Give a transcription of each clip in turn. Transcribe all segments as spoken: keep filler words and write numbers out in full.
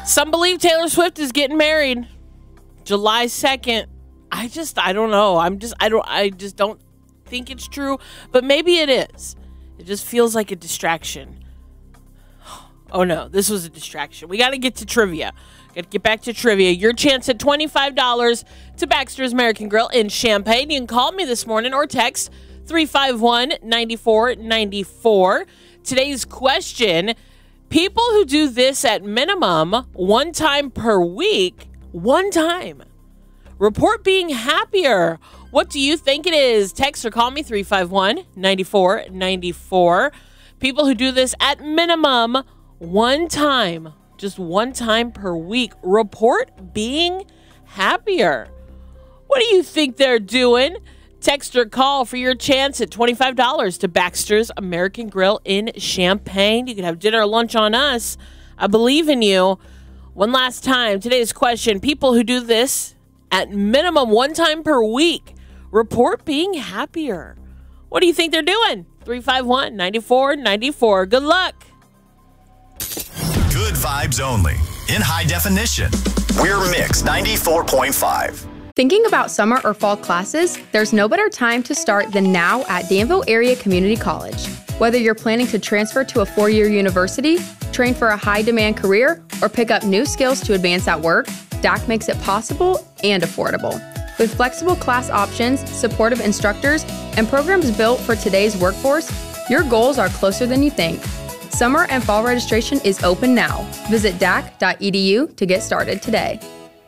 Some believe Taylor Swift is getting married July second. I just, I don't know. I'm just, I don't, I just don't think it's true, but maybe it is. It just feels like a distraction. Oh no, this was a distraction. We got to get to trivia. Got to get back to trivia. Your chance at twenty-five dollars to Baxter's American Grill in Champaign. You can call me this morning or text three five one, nine four nine four. Today's question, people who do this at minimum one time per week, one time, report being happier. What do you think it is? Text or call me three five one, nine four nine four. People who do this at minimum one time, just one time per week, report being happier. What do you think they're doing? Text or call for your chance at twenty-five dollars to Baxter's American Grill in Champaign. You can have dinner or lunch on us. I believe in you. One last time, today's question, people who do this at minimum one time per week, report being happier. What do you think they're doing? three five one, nine four nine four. Good luck. Good vibes only. In high definition. We're Mix ninety-four point five. Thinking about summer or fall classes? There's no better time to start than now at Danville Area Community College. Whether you're planning to transfer to a four-year university, train for a high-demand career, or pick up new skills to advance at work, D A C makes it possible and affordable. With flexible class options, supportive instructors, and programs built for today's workforce, your goals are closer than you think. Summer and fall registration is open now. Visit D A C dot E D U to get started today.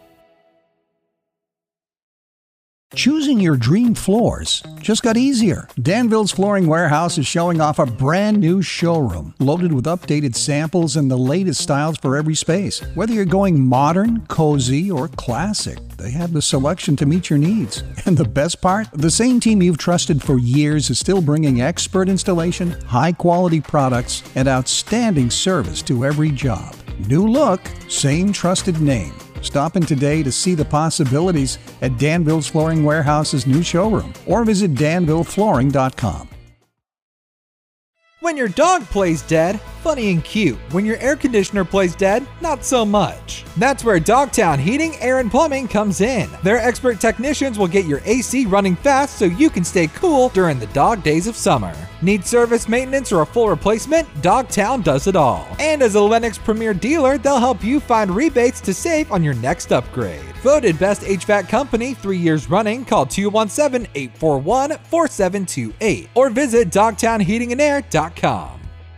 Choosing your dream floors just got easier. Danville's Flooring Warehouse is showing off a brand new showroom loaded with updated samples and the latest styles for every space. Whether you're going modern, cozy, or classic, they have the selection to meet your needs. And the best part? The same team you've trusted for years is still bringing expert installation, high-quality products, and outstanding service to every job. New look, same trusted name. Stop in today to see the possibilities at Danville's Flooring Warehouse's new showroom or visit danville flooring dot com. When your dog plays dead, funny and cute. When your air conditioner plays dead, not so much. That's where Dogtown Heating, Air, and Plumbing comes in. Their expert technicians will get your A C running fast so you can stay cool during the dog days of summer. Need service, maintenance, or a full replacement? Dogtown does it all. And as a Lennox Premier dealer, they'll help you find rebates to save on your next upgrade. Voted Best H V A C Company three years running, call two one seven, eight four one, four seven two eight or visit dogtown heating and air dot com.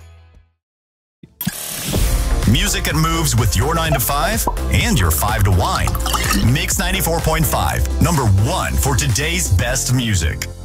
Music that moves with your nine to five and your five to wine. Mix ninety-four point five, number one for today's best music.